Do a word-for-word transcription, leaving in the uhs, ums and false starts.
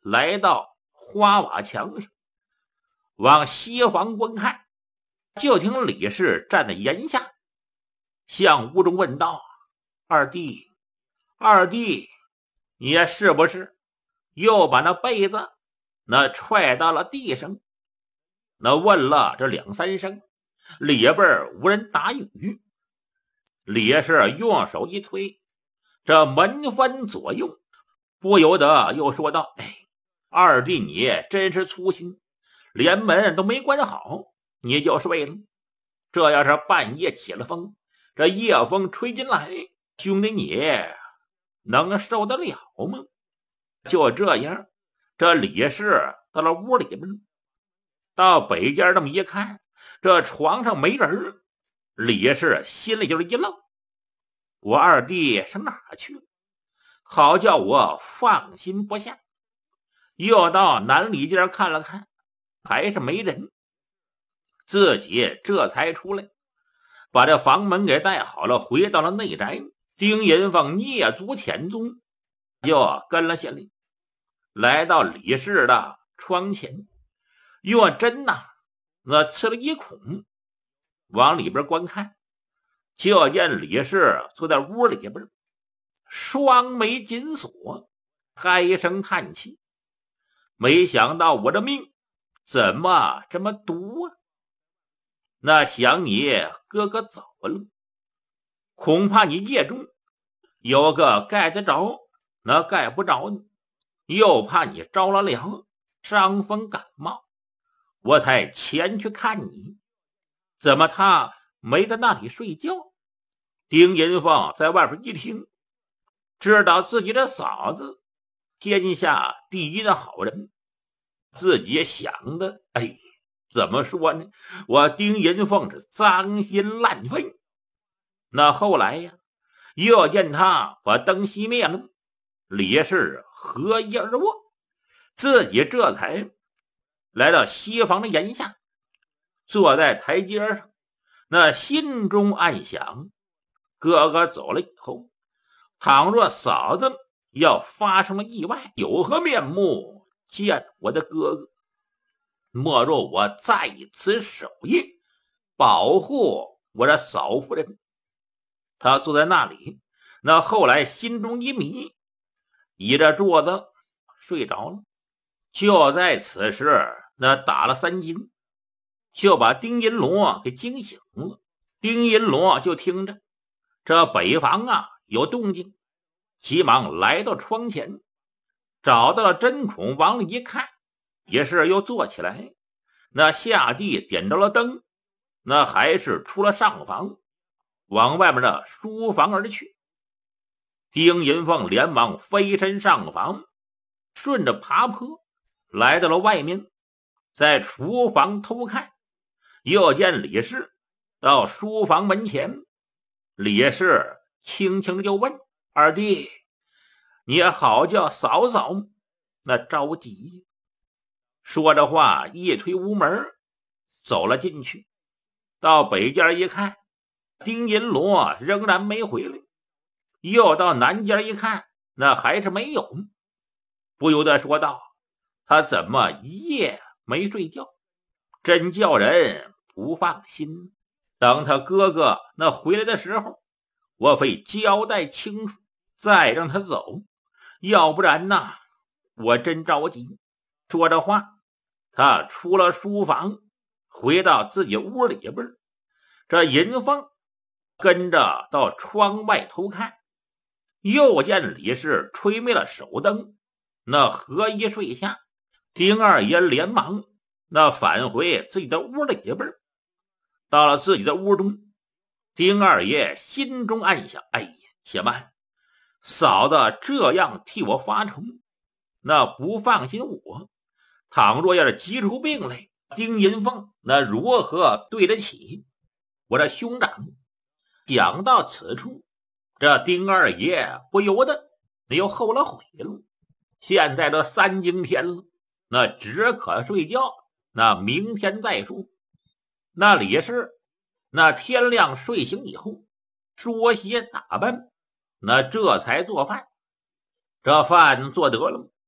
来到花瓦墙上，往西房观看，就听李氏站在檐下，向屋中问道：二弟，二弟，你是不是又把那被子那踹到了地上？那问了这两三声，里边无人答语。李氏用手一推，这门分左右，不由得又说道：哎，二弟你真是粗心，连门都没关好，你就睡了。这要是半夜起了风，这夜风吹进来，兄弟你能受得了吗？就这样，这李氏到了屋里边，到北间这么一看，这床上没人，李氏心里就是一愣，我二弟上哪儿去了？好叫我放心不下。又到南里间看了看，还是没人，自己这才出来，把这房门给带好了，回到了内宅。丁银凤蹑足潜踪，又跟了下来，来到李氏的窗前，用针呐，那刺了一孔，往里边观看，就见李氏坐在屋里边，双眉紧锁，唉声叹气。没想到我的命怎么这么毒啊？那想你哥哥走了，恐怕你夜中有个盖得着，那盖不着呢，又怕你着了凉，伤风感冒，我才前去看你。怎么他没在那里睡觉？丁银凤在外边一听，知道自己的嫂子天下第一的好人，自己想的，哎，怎么说呢？我丁银凤是脏心烂肺。那后来呀，又见他把灯熄灭了，李氏合衣而卧，自己这才来到西房的檐下，坐在台阶上，那心中暗想：哥哥走了以后，倘若嫂子要发生了意外，有何面目见我的哥哥？莫若我在此守夜，保护我的嫂夫人。他坐在那里，那后来心中一迷，倚着桌子睡着了。就在此时，那打了三惊，就把丁银罗给惊醒了。丁银罗就听着这北房啊有动静，急忙来到窗前，找到了针孔，往里一看，也是又坐起来，那下地点着了灯，那还是出了上房，往外面的书房而去。丁银凤连忙飞身上房，顺着爬坡来到了外面，在厨房偷看，又见李氏到书房门前。李氏轻轻的就问：二弟，你好叫嫂嫂那着急。说着话，一推屋门走了进去。到北间一看，丁银罗仍然没回来。又到南间一看，那还是没有，不由得说道：他怎么一夜没睡觉，真叫人不放心。等他哥哥那回来的时候，我非交代清楚，再让他走，要不然呐，我真着急。说着话，他出了书房，回到自己屋里边。这银凤跟着到窗外偷看，又见李氏吹灭了手灯，那合衣睡下。丁二爷连忙那返回自己的屋里边。到了自己的屋中，丁二爷心中暗想：哎呀，且慢，嫂子这样替我发愁，那不放心我，倘若要是急出病来，丁银凤那如何对得起我的兄长？讲到此处，这丁二爷不由得那又后了悔了。现在都三更天了，那只可睡觉，那明天再说。那李氏那天亮睡醒以后，梳洗打扮，那这才做饭。这饭做得了，